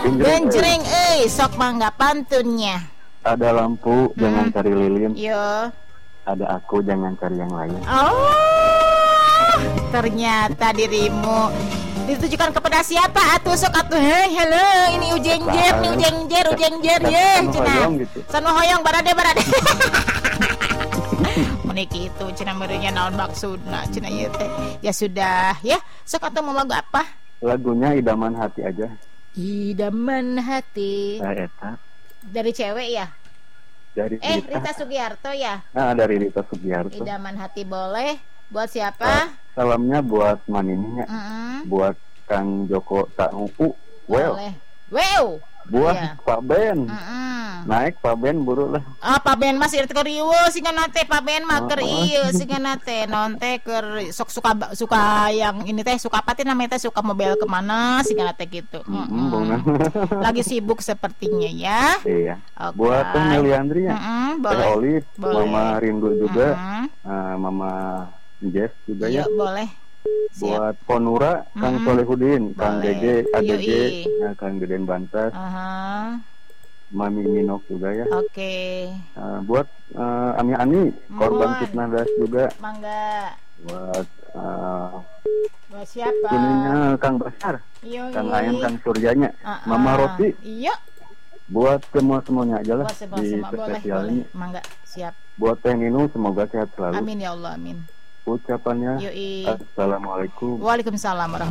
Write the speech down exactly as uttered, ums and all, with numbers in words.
Genjreng euy, sok mangga pantunnya. Ada lampu, hmm. jangan cari lilin. Yo. Ada aku, jangan cari yang lain. Oh, ternyata dirimu ditujukan kepada siapa? Atuh sok atuh. Hei, halo, ini ujengjer, nih ujengjer, ujengjer ye, cenah. Sanu hoyong barade barade. Meniki itu cenah meureunnya naon maksudna cenah ieu teh. Ya sudah, ya. Sok atuh mau lagu apa? Lagunya Idaman Hati aja. Idaman Hati. Nah, eta. Dari cewek ya? Dari eh Rita. Rita Sugiarto ya? Nah, dari Rita Sugiarto. Idaman Hati boleh. Buat siapa? Uh, salamnya buat Manininya. Mm-hmm. Buat Kang Joko Tauku. Well. Boleh. Wow. Buat iya. Pak Ben. Mm-hmm. Naik Pak Ben buru lah. Ah, Pak Ben mas ieu keur ieu singana teh Pak Ben mah keur ieu singana teh naon teh keur sok suka suka yang ini teh suka apa teh namanya teh suka mobil kemana singana teh gitu. Mm-hmm. Mm-hmm. Lagi sibuk sepertinya ya. Iya. Okay. Buat Teh Meliandri ya. Mm-hmm. Teh Olive, Mama Rindu juga. Mm-hmm. Uh, Mama Jess juga iya, ya. Boleh. Siap. Buat Ponura, Kang mm-hmm. Solehudin, Kang Dede, A D G, ya, Kang Deden Bantas, uh-huh. Mami Minok juga ya. Oke. Okay. Uh, buat uh, Ami Ani, korban fitnah das juga. Mangga. Buat uh, buat siapa? Ininya Kang Basar, Yoi. Kang Ayam, Kang Suryanya, uh-uh. Mama Roti. Iya. Buat semua semuanya aja lah semua, di semua. Boleh, boleh. Mangga, siap. Buat Teh Ninu semoga sehat selalu. Amin ya Allah, amin. Ucapannya Yoi. Assalamualaikum. Waalaikumsalam warahmatullahi